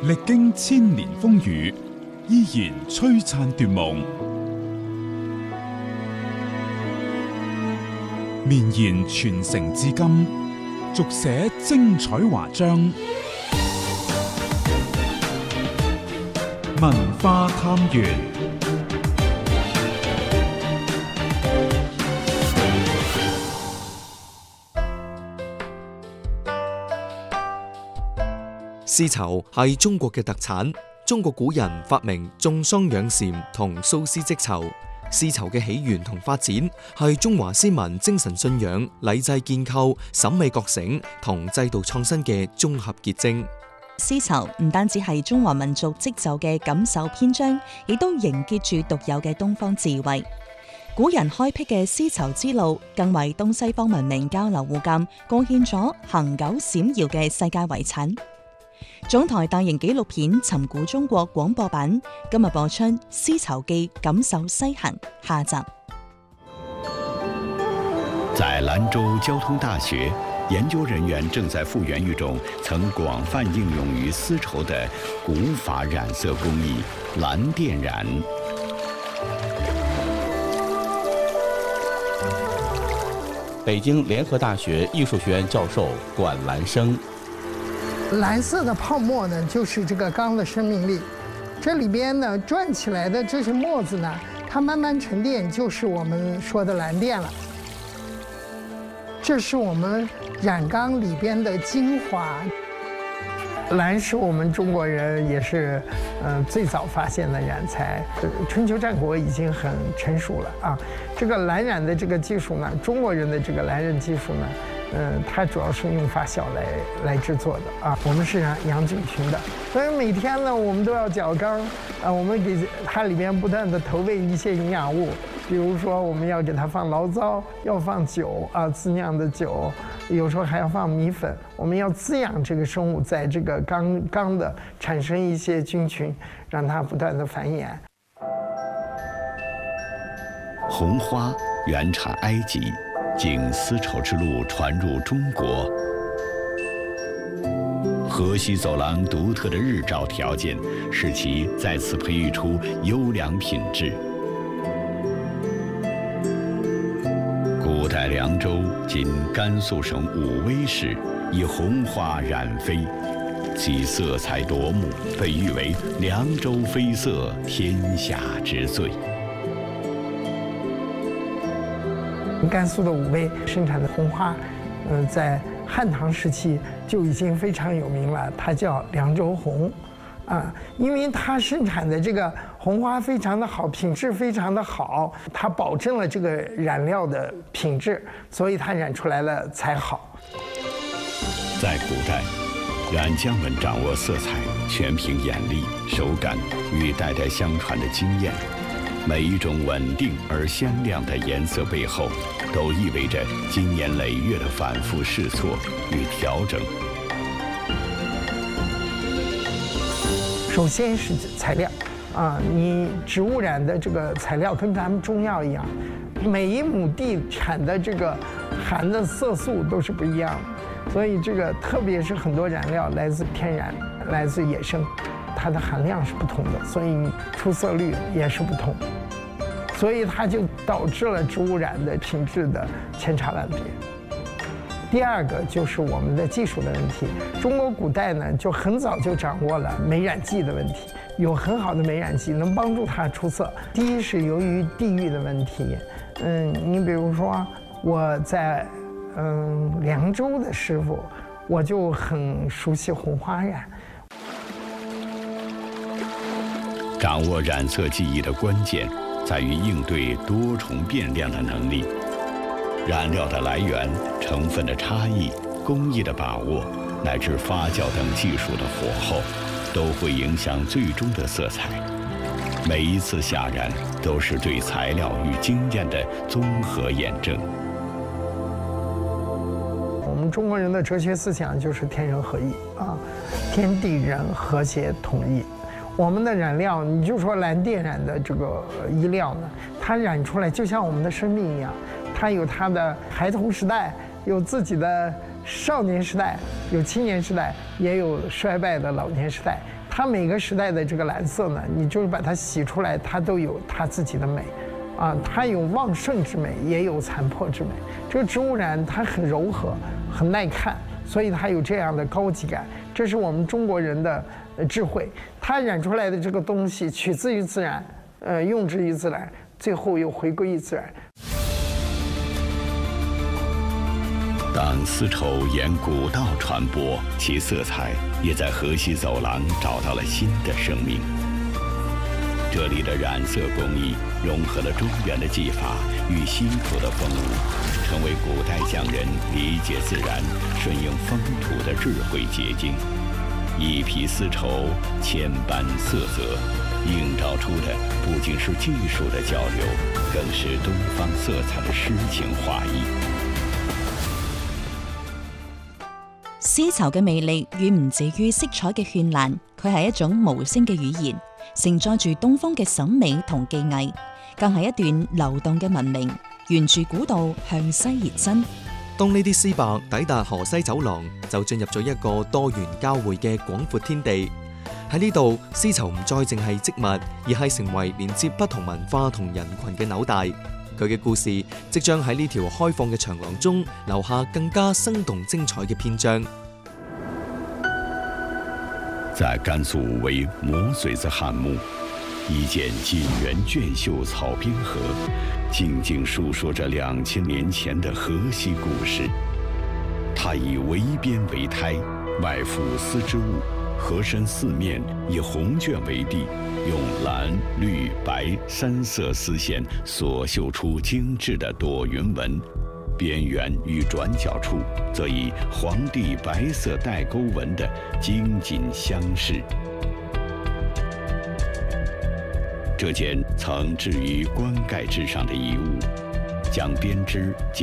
歷經千年風雨，依然璀璨奪夢，綿延傳承至今，續寫精彩華章。文化探源。 絲綢係中國嘅特產。中國古人發明種桑養蟬同繅絲織綢。絲綢嘅起源同發展係中華先民精神信仰、禮制建構、審美覺醒同制度創新嘅綜合結晶。 絲綢唔單止係中華民族織就嘅錦繡篇章，亦都凝結住獨有嘅東方智慧。古人開闢嘅絲綢之路，更為東西方文明交流互鑒，貢獻咗恆久閃耀嘅世界遺產。總台大型紀錄片《尋古中國》廣播版今日播出《絲綢記錦繡西行》下集。 在蘭州交通大學，研究人員正在復原一種曾廣泛應用於絲綢的古法染色工藝——藍靛染。 北京聯合大學藝術學院教授管蘭生。 藍色的泡沫呢，就是這個鋼的生命力。這裡邊呢轉起來的這些沫子呢，它慢慢沉澱，就是我們說的藍靛了。這是我們染鋼裡邊的精華。藍是我們中國人也是最早發現的染材，春秋戰國已經很成熟了啊。這個藍染的這個技術呢，中國人的這個藍染技術呢，它主要是用發酵來製作的啊。我們是養菌群的，所以每天呢，我們都要攪缸啊，我們給它裡面不斷的投餵一些營養物，比如說我們要給它放醪糟，要放酒啊，自釀的酒，有時候還要放米粉，我們要滋養這個生物，在這個缸的產生一些菌群，讓它不斷的繁衍。 紅花原產埃及，經絲綢之路傳入中國。河西走廊獨特的日照條件，使其在此培育出優良品質。古代涼州（今甘肅省武威市）以紅花染飛，其色彩奪目，被譽為涼州飛色，天下之最。 甘肅的武威生產的紅花，在漢唐時期就已經非常有名了，它叫涼州紅，啊，因為它生產的這個紅花非常的好，品質非常的好，它保證了這個染料的品質，所以它染出來了才好。 在古代，染匠們掌握色彩全憑眼力、手感與代代相傳的經驗。每一種穩定而鮮亮的顏色背後，都意味着經年累月的反覆試錯與調整。 首先是材料，啊，你植物染的這個材料跟咱們中藥一樣，每一畝地產的這個含的色素都是不一樣的，所以這個特別是很多染料來自天然，來自野生，它的含量是不同的，所以出色率也是不同，所以它就導致了植物染的品質的千差萬別。第二個就是我們的技術的問題，中國古代呢就很早就掌握了美染劑的問題，有很好的美染劑能幫助它出色。第一是由於地域的問題，你比如說我在涼州的師傅，我就很熟悉紅花染。 掌握染色技藝的關鍵在於應對多重變量的能力。染料的來源、成分的差異、工藝的把握，乃至發酵等技術的火候，都會影響最終的色彩。每一次下染都是對材料與經驗的綜合驗證。 我們中國人的哲學思想就是天人合一啊，天地人和諧統一。我們的染料，你就說藍靛染的這個衣料呢，它染出來就像我們的生命一樣，它有它的孩童時代，有自己的少年时代，有青年时代，也有衰败的老年时代。它每个时代的这个蓝色呢，你就是把它洗出来，它都有它自己的美，啊，它有旺盛之美，也有残破之美。这个植物染它很柔和，很耐看，所以它有这样的高级感。这是我们中国人的智慧，它染出来的这个东西取自于自然，用之于自然，最后又回归于自然。 当丝绸沿古道传播，其色彩也在河西走廊找到了新的生命。这里的染色工艺融合了中原的技法与稀土的风物，成为古代匠人理解自然、顺应风土的智慧结晶。一匹丝绸，千般色泽，映照出的不仅是技术的交流，更是东方色彩的诗情画意。 絲綢嘅魅力遠唔止於色彩嘅絢爛，佢係一種無聲嘅語言，承載住東方嘅審美同技藝，更係一段流動嘅文明，沿住古道向西延伸。 當呢啲絲帛抵達河西走廊，就進入咗一個多元交匯嘅廣闊天地。喺呢度，絲綢唔再淨係織物，而係成為連接不同文化同人群嘅紐帶。佢嘅故事即將喺呢條開放嘅長廊中留下更加生動精彩嘅篇章。 在甘肃武威磨髓子汉墓，一件锦源卷绣草编盒，静静述说着2000年前的河西故事。它以围边为胎，外附丝织物，盒身四面以红绢为地，用蓝、绿、白3色丝线所绣出精致的朵云纹，边缘与转角处则以黄地白色带钩纹的精锦相饰。这件曾置于棺盖之上的遗物，将编织